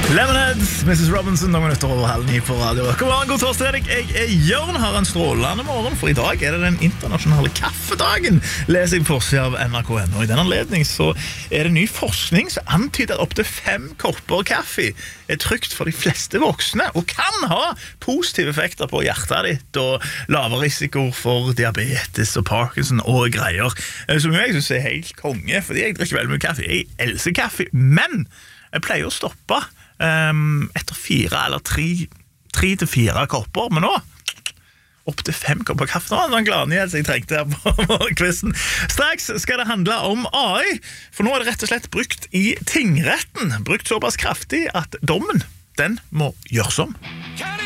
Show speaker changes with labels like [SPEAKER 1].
[SPEAKER 1] Lemonhead, Mrs. Robinson, noen minutter over 8:30 på radio. God torsdag, jeg Jørn har en strålende morgen, for i dag det den internasjonale kaffedagen, leser jeg på forsiden av NRK.no. Og i den anledning så det ny forskning som antyder at opp til 5 kopper kaffe trygt for de fleste voksne, og kan ha positive effekter på hjertet ditt, og lavere risiko for diabetes og Parkinson og greier. Som jeg synes helt konge, fordi jeg drikker veldig mye kaffe. Jeg elsker kaffe, men jeg pleier å stoppe etter 4 eller 3 til 4 kopper, men nå opp til 5 kopper kaffe. Nå den gladnyhet jeg trengte her på kvisten. Straks skal det handle om AI, for nå det rett og slett brukt i tingretten. Brukt såpass kraftig at dommen, den må gjøres om.